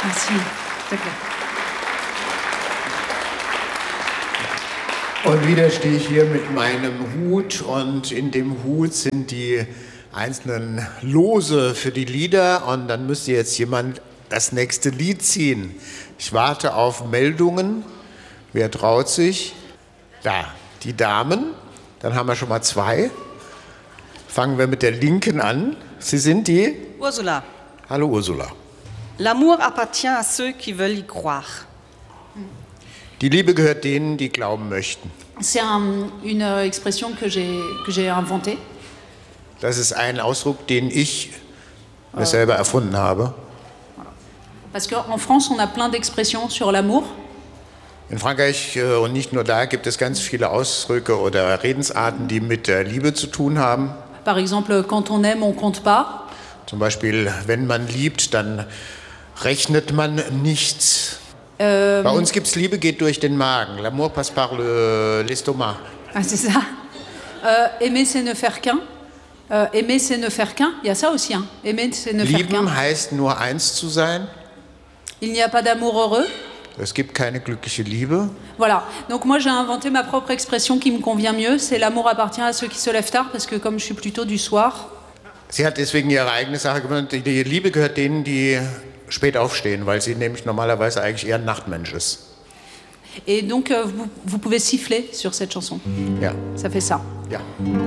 Merci. Danke. Und wieder stehe ich hier mit meinem Hut und in dem Hut sind die einzelnen Lose für die Lieder und dann müsste jetzt jemand das nächste Lied ziehen. Ich warte auf Meldungen. Wer traut sich? Da, die Damen. Dann haben wir schon mal 2. Fangen wir mit der Linken an. Sie sind die? Ursula. Hallo Ursula. L'amour appartient à ceux qui veulent y croire. Die Liebe gehört denen, die glauben möchten. C'est une expression que j'ai inventée. Das ist ein Ausdruck, den ich mir selber erfunden habe. Parce qu'en France, on a plein d'expressions sur l'amour. In Frankreich und nicht nur da gibt es ganz viele Ausdrücke oder Redensarten, die mit der Liebe zu tun haben. Par exemple, quand on aime, on compte pas. Zum Beispiel, wenn man liebt, dann rechnet man nichts. Bei uns gibt es Liebe geht durch den Magen. L'amour passe par l'estomac. Ah, c'est ça. Aimer, c'est ne faire qu'un. Aimer, c'est ne faire qu'un. Il y a ça aussi. Hein. Aimer, c'est ne faire qu'un. Lieben heißt nur eins zu sein. Il n'y a pas d'amour heureux. Es gibt keine glückliche Liebe. Voilà. Donc moi, j'ai inventé ma propre expression qui me convient mieux. C'est l'amour appartient à ceux qui se lèvent tard, parce que comme je suis plutôt du soir. Sie hat deswegen ihre eigene Sache gemacht. Die Liebe gehört denen, die spät aufstehen, weil sie nämlich normalerweise eigentlich eher ein Nachtmensch ist. Et donc, vous pouvez siffler sur cette chanson. Ja. Ça fait ça. Ja.